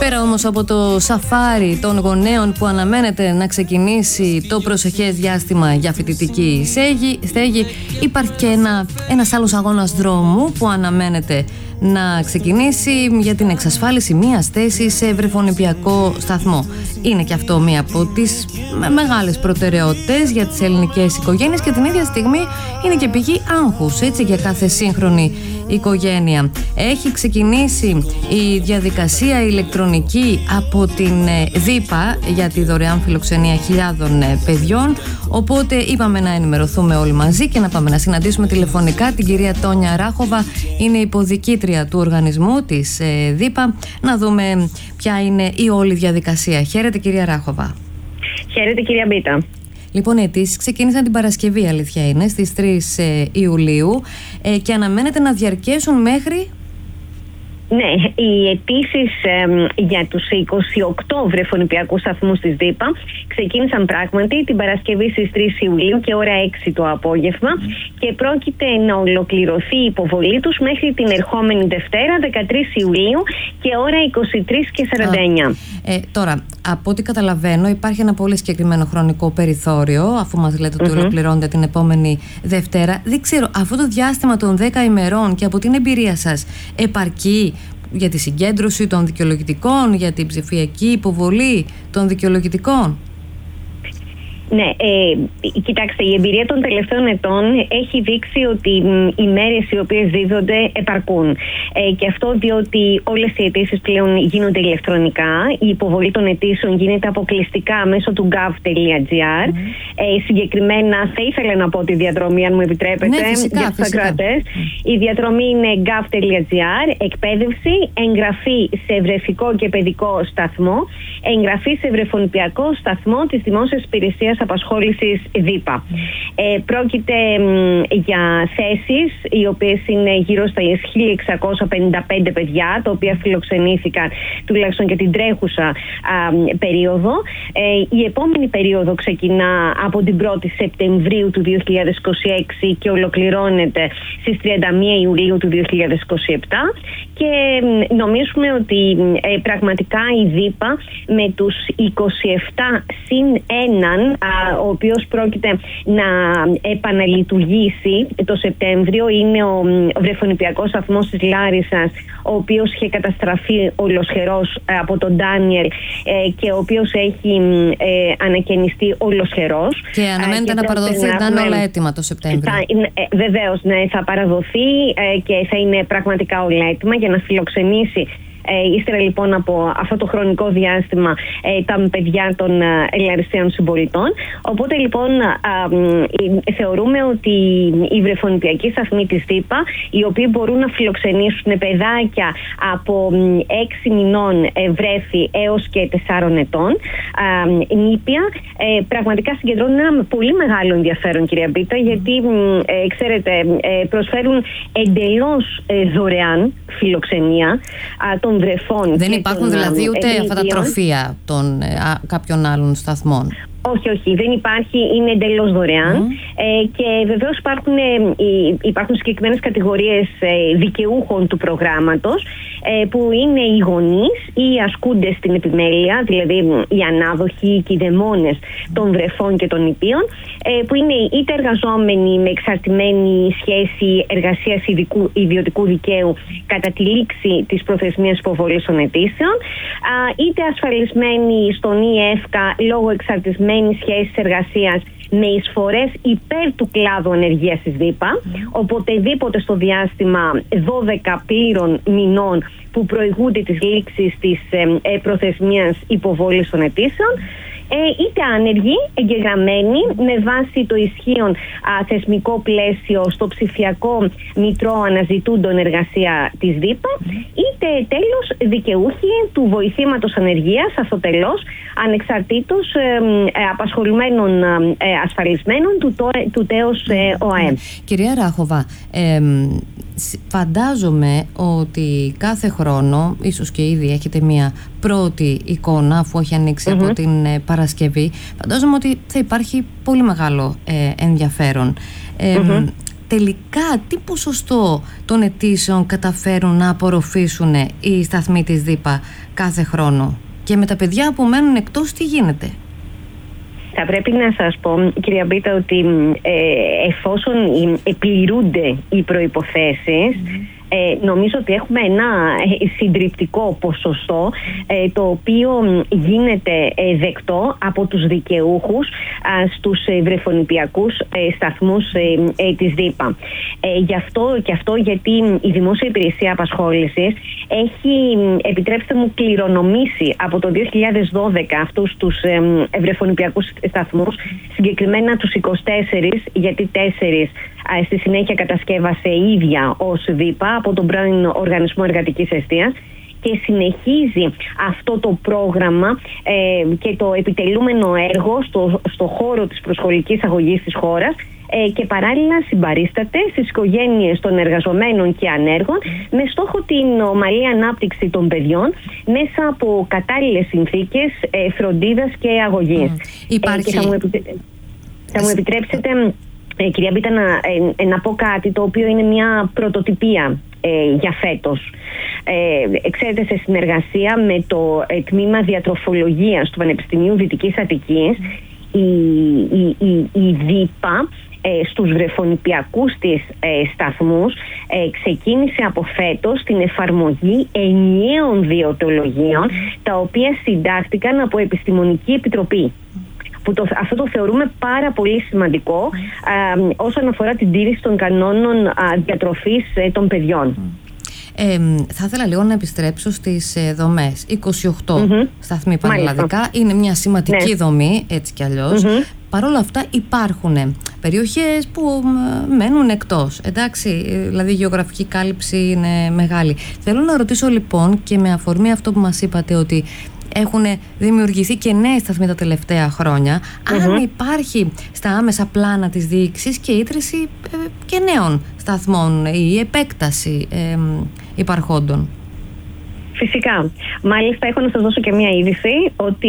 Πέρα όμως από το σαφάρι των γονέων που αναμένεται να ξεκινήσει το προσεχές διάστημα για φοιτητική στέγη, υπάρχει και ένας άλλος αγώνας δρόμου που αναμένεται να ξεκινήσει για την εξασφάλιση μιας θέσης σε βρεφονιπιακό σταθμό. Είναι και αυτό μία από τις μεγάλες προτεραιότητες για τις ελληνικές οικογένειες και την ίδια στιγμή είναι και πηγή άγχους, έτσι, για κάθε σύγχρονη οικογένεια. Έχει ξεκινήσει η διαδικασία ηλεκτρονική από την ΔΥΠΑ για τη δωρεάν φιλοξενία χιλιάδων παιδιών, οπότε είπαμε να ενημερωθούμε όλοι μαζί και να πάμε να συναντήσουμε τηλεφωνικά την κυρία Τόνια Ράχοβα, είναι υποδιοικήτρια του οργανισμού της ΔΥΠΑ, να δούμε ποια είναι η όλη διαδικασία. Χαίρετε κυρία Ράχοβα. Χαίρετε κυρία Μπίτα. Λοιπόν, οι αιτήσεις ξεκίνησαν την Παρασκευή, αλήθεια είναι, στις 3 Ιουλίου και αναμένεται να διαρκέσουν μέχρι... Ναι, οι αιτήσεις για τους 28 βρεφονιπιακούς σταθμούς της ΔΥΠΑ ξεκίνησαν πράγματι την Παρασκευή στις 3 Ιουλίου και ώρα 6 το απόγευμα και πρόκειται να ολοκληρωθεί η υποβολή τους μέχρι την ερχόμενη Δευτέρα 13 Ιουλίου και ώρα 23:49. Τώρα, από ό,τι καταλαβαίνω υπάρχει ένα πολύ συγκεκριμένο χρονικό περιθώριο, αφού μας λέτε ότι ολοκληρώνεται την επόμενη Δευτέρα. Δεν ξέρω, αυτό το διάστημα των 10 ημερών και από την εμπειρία σας επαρκεί για τη συγκέντρωση των δικαιολογητικών, για την ψηφιακή υποβολή των δικαιολογητικών? Ναι, κοιτάξτε, η εμπειρία των τελευταίων ετών έχει δείξει ότι οι μέρες οι οποίες δίδονται επαρκούν. Και αυτό διότι όλες οι αιτήσεις πλέον γίνονται ηλεκτρονικά. Η υποβολή των αιτήσεων γίνεται αποκλειστικά μέσω του gov.gr. Συγκεκριμένα θα ήθελα να πω τη διαδρομή, αν μου επιτρέπετε, ναι, φυσικά, για τους ακροατές. Η διαδρομή είναι gov.gr, εκπαίδευση, εγγραφή σε βρεφικό και παιδικό σταθμό, εγγραφή σε βρεφονιπιακό σταθμό της Δημόσιας Υπηρεσίας Απασχόλησης ΔΥΠΑ. Πρόκειται για θέσεις οι οποίες είναι γύρω στα 1.655 παιδιά, τα οποία φιλοξενήθηκαν τουλάχιστον και την τρέχουσα περίοδο. Η επόμενη περίοδο ξεκινά από την 1η Σεπτεμβρίου του 2026 και ολοκληρώνεται στις 31 Ιουλίου του 2027 και νομίζουμε ότι πραγματικά η ΔΥΠΑ με τους 27 συν 1, ο οποίος πρόκειται να επαναλειτουργήσει το Σεπτέμβριο, είναι ο βρεφονιπιακός σταθμός της Λάρισσας, ο οποίος είχε καταστραφεί ολοσχερός από τον Ντάνιελ και ο οποίος έχει ανακαινιστεί ολοσχερός. Και αναμένεται να παραδοθεί, να είναι όλα έτοιμα το Σεπτέμβριο. Βεβαίως, ναι, θα παραδοθεί και θα είναι πραγματικά όλα έτοιμα για να φιλοξενήσει ύστερα λοιπόν από αυτό το χρονικό διάστημα τα παιδιά των Λαρισαίων συμπολιτών. Οπότε λοιπόν θεωρούμε ότι οι βρεφονιπιακοί σταθμοί της ΔΥΠΑ, οι οποίοι μπορούν να φιλοξενήσουν παιδάκια από 6 μηνών βρέφη έως και 4 ετών νήπια, πραγματικά συγκεντρώνουν ένα πολύ μεγάλο ενδιαφέρον, κυρία Μπίτα, γιατί ξέρετε, προσφέρουν εντελώς δωρεάν φιλοξενία των βρεφών. Δεν υπάρχουν δηλαδή ούτε αυτά τα τροφεία των κάποιων άλλων σταθμών? Όχι, δεν υπάρχει, είναι εντελώς δωρεάν και βεβαίως υπάρχουν συγκεκριμένες κατηγορίες δικαιούχων του προγράμματος που είναι οι γονείς ή οι ασκούντες στην επιμέλεια, δηλαδή οι ανάδοχοι και οι δαιμόνες των βρεφών και των νηπίων, που είναι είτε εργαζόμενοι με εξαρτημένη σχέση εργασίας ιδιωτικού δικαίου κατά τη λήξη της προθεσμίας υποβολής των αιτήσεων, είτε ασφαλισμένοι στον ΙΕΦΚΑ λόγω εξαρτησμένης σχέσης εργασίας με εισφορές υπέρ του κλάδου ανεργίας της ΔΥΠΑ, οποτεδήποτε στο διάστημα 12 πλήρων μηνών που προηγούνται της λήξης της προθεσμίας υποβολής των αιτήσεων, είτε άνεργοι, εγγεγραμμένοι με βάση το ισχύον θεσμικό πλαίσιο στο ψηφιακό μητρό αναζητούντων εργασία της ΔΥΠΑ, είτε τέλος δικαιούχοι του βοηθήματος ανεργίας αυτοτελώς, ανεξαρτήτως απασχολουμένων ασφαλισμένων του τέος ΟΑΕ. Κυρία Ράχοβα, φαντάζομαι ότι κάθε χρόνο, ίσως και ήδη έχετε μια πρώτη εικόνα αφού έχει ανοίξει από την Παρασκευή, φαντάζομαι ότι θα υπάρχει πολύ μεγάλο ενδιαφέρον. τελικά τι ποσοστό των αιτήσεων καταφέρουν να απορροφήσουν οι σταθμοί της ΔΥΠΑ κάθε χρόνο? Και με τα παιδιά που μένουν εκτός τι γίνεται? Θα πρέπει να σας πω, κυρία Μπίτα, ότι εφόσον πληρούνται οι προϋποθέσεις, νομίζω ότι έχουμε ένα συντριπτικό ποσοστό το οποίο γίνεται δεκτό από τους δικαιούχους στους βρεφονιπιακούς σταθμούς της ΔΥΠΑ. Γι' αυτό γιατί η Δημόσια Υπηρεσία Απασχόλησης έχει, επιτρέψτε μου, κληρονομήσει από το 2012 αυτούς τους βρεφονιπιακούς σταθμούς, συγκεκριμένα τους 24, γιατί 4 στη συνέχεια κατασκεύασε η ίδια ως ΔΥΠΑ από τον πρώην Οργανισμό Εργατικής Εστίας, και συνεχίζει αυτό το πρόγραμμα και το επιτελούμενο έργο στο χώρο της προσχολικής αγωγής της χώρας, και παράλληλα συμπαρίσταται στις οικογένειες των εργαζομένων και ανέργων με στόχο την ομαλή ανάπτυξη των παιδιών μέσα από κατάλληλες συνθήκες φροντίδας και αγωγής. Και θα μου επιτρέψετε, κυρία Μπίτα, να πω κάτι το οποίο είναι μια πρωτοτυπία για φέτος. Ξέρετε, σε συνεργασία με το Τμήμα Διατροφολογίας του Πανεπιστημίου Δυτικής Αττικής, η ΔΥΠΑ στους βρεφονιπιακούς της σταθμούς ξεκίνησε από φέτος την εφαρμογή ενιαίων διαιτολογίων, τα οποία συντάχθηκαν από Επιστημονική Επιτροπή. Αυτό το θεωρούμε πάρα πολύ σημαντικό όσον αφορά την τήρηση των κανόνων διατροφής των παιδιών. Θα ήθελα λίγο να επιστρέψω στις δομές. 28 σταθμοί πανελλαδικά, είναι μια σημαντική δομή, έτσι κι αλλιώς. Παρ' όλα αυτά υπάρχουν περιοχές που μένουν εκτός, εντάξει, δηλαδή η γεωγραφική κάλυψη είναι μεγάλη. Θέλω να ρωτήσω λοιπόν, και με αφορμή αυτό που μας είπατε, ότι έχουν δημιουργηθεί και νέες σταθμοί τα τελευταία χρόνια, αν υπάρχει στα άμεσα πλάνα της διοίκησης και ίδρυση και νέων σταθμών ή επέκταση υπαρχόντων. Φυσικά. Μάλιστα, έχω να σας δώσω και μια είδηση ότι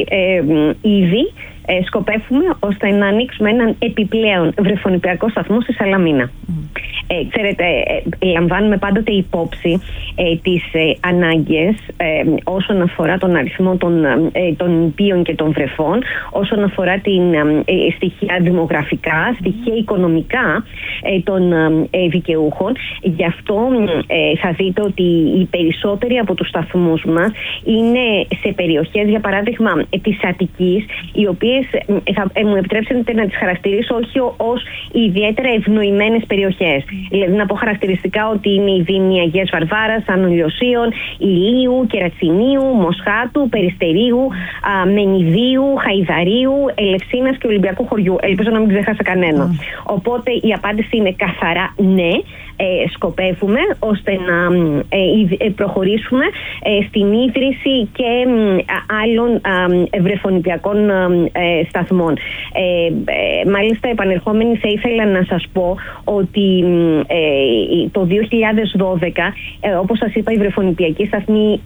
ήδη σκοπεύουμε ώστε να ανοίξουμε έναν επιπλέον βρεφονιπιακό σταθμό στη Σαλαμίνα. Ξέρετε, λαμβάνουμε πάντοτε υπόψη τις ανάγκες όσον αφορά τον αριθμό των νηπίων και των βρεφών, όσον αφορά την στοιχεία δημογραφικά, στοιχεία οικονομικά των δικαιούχων. Γι' αυτό θα δείτε ότι οι περισσότεροι από τους σταθμούς μας είναι σε περιοχές, για παράδειγμα της Αττικής, οι οποίες μου επιτρέψετε να τις χαρακτηρίσω όχι ως ιδιαίτερα ευνοημένες περιοχές. Δηλαδή, να πω χαρακτηριστικά ότι είναι η δήμοι Αγίας Βαρβάρας, Άνω Λιωσίων, Ηλίου, Κερατσινίου, Μοσχάτου, Περιστερίου, Μενιδίου, Χαϊδαρίου, Ελευσίνας και Ολυμπιακού Χωριού. Ελπίζω να μην ξεχάσα κανένα. Οπότε η απάντηση είναι καθαρά ναι. Σκοπεύουμε ώστε να προχωρήσουμε στην ίδρυση και άλλων βρεφονιπιακών σταθμών. Μάλιστα, επανερχόμενοι, θα ήθελα να σας πω ότι το 2012, όπως σας είπα, οι βρεφονιπιακοί σταθμοί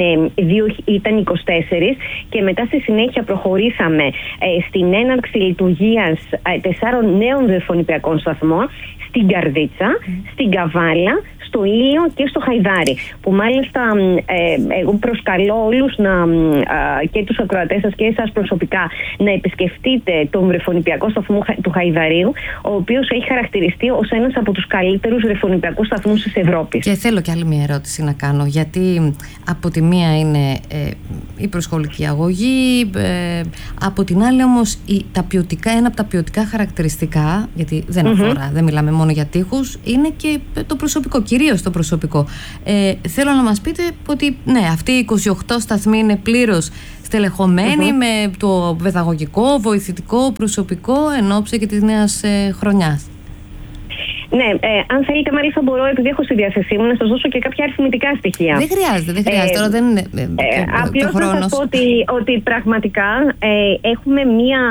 ήταν 24, και μετά στη συνέχεια προχωρήσαμε στην έναρξη λειτουργίας 4 νέων βρεφονιπιακών σταθμών στην Καρδίτσα, στην Καβάλα, στο Ήλιο και στο Χαϊδάρι. Που μάλιστα εγώ προσκαλώ όλους και τους ακροατές σας και εσάς προσωπικά να επισκεφτείτε τον βρεφονιπιακό σταθμό του Χαϊδαρίου, ο οποίος έχει χαρακτηριστεί ως ένας από τους καλύτερους βρεφονιπιακούς σταθμούς της Ευρώπης. Και θέλω κι άλλη μια ερώτηση να κάνω, γιατί από τη μία είναι η προσχολική αγωγή, από την άλλη όμως ένα από τα ποιοτικά χαρακτηριστικά, γιατί δεν αφορά, δεν μιλάμε μόνο για τείχους, είναι και το προσωπικό, κυρίως το προσωπικό. Θέλω να μας πείτε ότι ναι, αυτοί οι 28 σταθμοί είναι πλήρως στελεχωμένοι με το παιδαγωγικό, βοηθητικό, προσωπικό εν ώψη και της νέας χρονιάς. Ναι, αν θέλετε, μάλιστα μπορώ, επειδή έχω στη διάθεσή μου, να σας δώσω και κάποια αριθμητικά στοιχεία. Δεν χρειάζεται. Τώρα δεν είναι απλώς να σας πω ότι πραγματικά έχουμε μία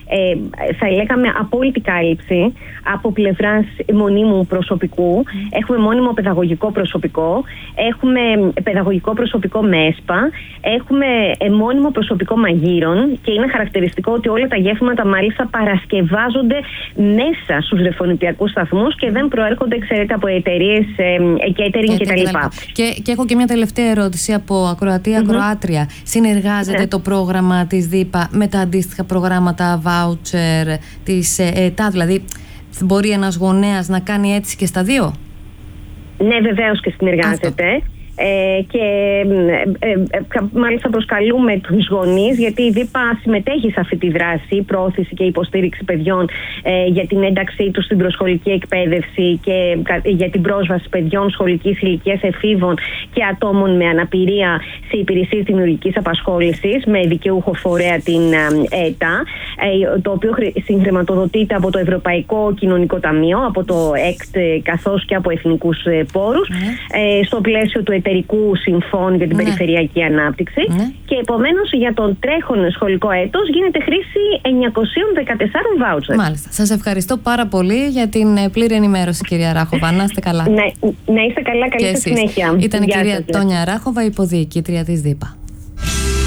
θα λέγαμε απόλυτη κάλυψη από πλευράς μονίμου προσωπικού. Έχουμε μόνιμο παιδαγωγικό προσωπικό, έχουμε παιδαγωγικό προσωπικό με ΕΣΠΑ, έχουμε μόνιμο προσωπικό μαγείρων και είναι χαρακτηριστικό ότι όλα τα γεύματα μάλιστα παρασκευάζονται μέσα στους βρεφονιπιακούς σταθμούς και δεν προέρχονται, ξέρετε, από εταιρείες catering κτλ. Και έχω και μια τελευταία ερώτηση από ακροατή-ακροάτρια. Συνεργάζεται το πρόγραμμα της ΔΥΠΑ με τα αντίστοιχα προγράμματα voucher της ΕΤΑ? Δηλαδή, μπορεί ένας γονέας να κάνει έτσι και στα δύο? Ναι, βεβαίως και συνεργάζεται. Και μάλιστα προσκαλούμε τους γονείς, γιατί η ΔΥΠΑ συμμετέχει σε αυτή τη δράση, πρόθεση και υποστήριξη παιδιών για την ένταξή τους στην προσχολική εκπαίδευση και για την πρόσβαση παιδιών σχολικής ηλικίας, εφήβων και ατόμων με αναπηρία σε υπηρεσίες δημιουργικής απασχόλησης με δικαιούχο φορέα την ΕΤΑ, το οποίο συγχρηματοδοτείται από το Ευρωπαϊκό Κοινωνικό Ταμείο, από το ΕΚΤ καθώς και από εθνικούς πόρους, στο πλαίσιο του εταιρικού συμφώνου για την περιφερειακή ανάπτυξη. Και επομένως για τον τρέχον σχολικό έτος γίνεται χρήση 914 βάουτσερ. Μάλιστα. Σας ευχαριστώ πάρα πολύ για την πλήρη ενημέρωση, κυρία Ράχοβα. Να είστε καλά. Να είστε καλά, καλή σας συνέχεια. Ήταν η κυρία Τόνια Ράχοβα, υποδιοικήτρια της ΔΥΠΑ.